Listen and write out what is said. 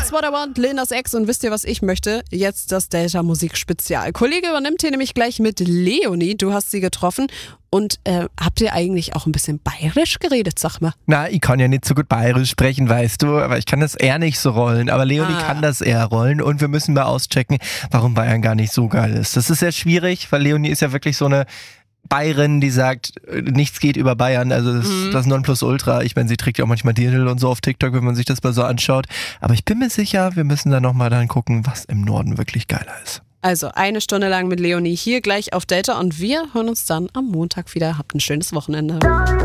That's what I want, Lil Nas X. Und wisst ihr, was ich möchte? Jetzt das Delta-Musik-Spezial. Kollege übernimmt hier nämlich gleich mit Leonie. Du hast sie getroffen. Und habt ihr eigentlich auch ein bisschen bayerisch geredet, sag mal? Na, ich kann ja nicht so gut bayerisch sprechen, weißt du, aber ich kann das eher nicht so rollen. Aber Leonie kann das eher rollen und wir müssen mal auschecken, warum Bayern gar nicht so geil ist. Das ist sehr schwierig, weil Leonie ist ja wirklich so eine Bayerin, die sagt, nichts geht über Bayern, also das Nonplusultra. Ich meine, sie trägt ja auch manchmal Dirndl und so auf TikTok, wenn man sich das mal so anschaut. Aber ich bin mir sicher, wir müssen da nochmal dann gucken, was im Norden wirklich geiler ist. Also 1 Stunde lang mit Leonie hier gleich auf Delta und wir hören uns dann am Montag wieder. Habt ein schönes Wochenende.